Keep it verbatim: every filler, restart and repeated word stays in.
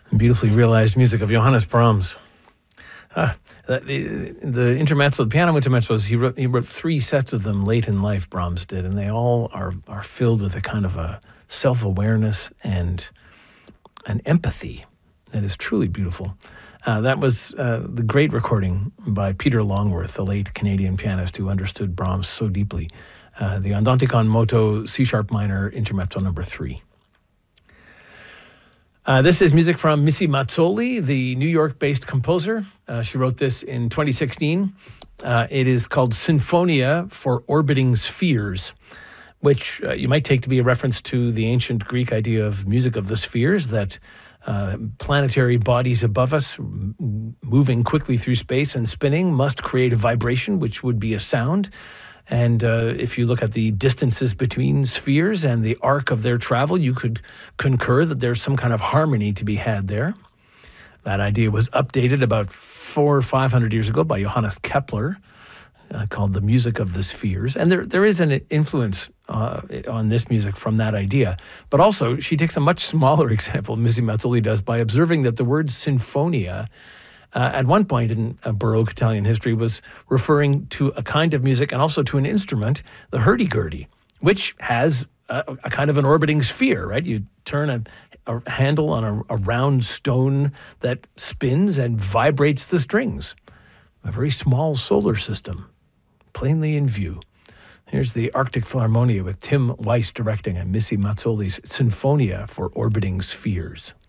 Beautifully realized music of Johannes Brahms. Uh, the, the intermezzo, the piano intermezzos, he wrote, he wrote three sets of them late in life, Brahms did, and they all are, are filled with a kind of a self-awareness and an empathy that is truly beautiful. Uh, that was uh, the great recording by Peter Longworth, the late Canadian pianist who understood Brahms so deeply. Uh, the Andante con moto C-sharp minor intermezzo number three. Uh, this is music from Missy Mazzoli, the New York-based composer. Uh, she wrote this in twenty sixteen. Uh, it is called Sinfonia for Orbiting Spheres, which uh, you might take to be a reference to the ancient Greek idea of music of the spheres, that uh, planetary bodies above us m- moving quickly through space and spinning must create a vibration, which would be a sound. And uh, if you look at the distances between spheres and the arc of their travel, you could concur that there's some kind of harmony to be had there. That idea was updated about four or five hundred years ago by Johannes Kepler, uh, called the music of the spheres. And there there is an influence uh, on this music from that idea. But also, she takes a much smaller example, Missy Mazzoli does, by observing that the word sinfonia, Uh, at one point in uh, Baroque Italian history, was referring to a kind of music and also to an instrument, the hurdy-gurdy, which has a, a kind of an orbiting sphere, right? You turn a, a handle on a, a round stone that spins and vibrates the strings. A very small solar system, plainly in view. Here's the Arctic Philharmonia with Tim Weiss directing and Missy Mazzoli's Sinfonia for Orbiting Spheres.